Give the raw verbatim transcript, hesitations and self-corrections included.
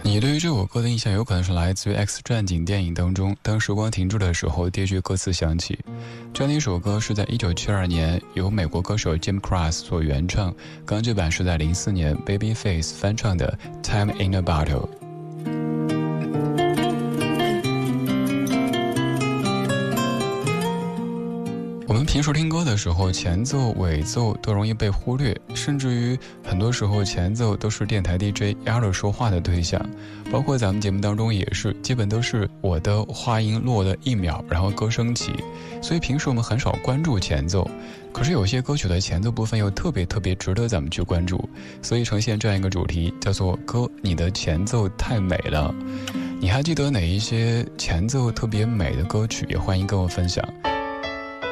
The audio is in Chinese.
你对于这首歌的印象有可能是来自于 X 战警电影当中，当时光停住的时候，第一句歌词响起。这样的一首歌是在一九七二年由美国歌手 Jim Cross 所原唱，钢制版是在零四年 Babyface 翻唱的 Time in a Bottle。我们平时听歌的时候，前奏、尾奏都容易被忽略，甚至于很多时候前奏都是电台 D J 压着说话的对象，包括咱们节目当中也是，基本都是我的话音落了一秒，然后歌升起，所以平时我们很少关注前奏。可是有些歌曲的前奏部分又特别特别值得咱们去关注，所以呈现这样一个主题，叫做歌，你的前奏太美了。你还记得哪一些前奏特别美的歌曲？也欢迎跟我分享。